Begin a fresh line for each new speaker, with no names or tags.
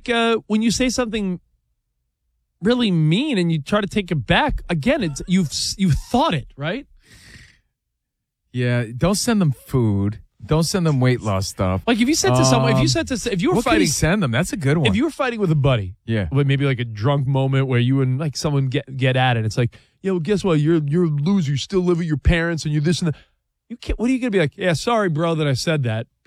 like when you say something really mean and you try to take it back, again, it's you've thought it, right?
Yeah, don't send them food. Don't send them weight loss stuff.
Like if you said to someone, if you were
what
fighting,
can you send them? That's a good one.
if you were fighting with a buddy,
yeah,
with maybe like a drunk moment where you and like someone get at it, it's like, yeah, well, guess what? You're a loser. You still live with your parents, and you're this and that. You can't. What are you gonna be like? Yeah, sorry, bro, that I said that.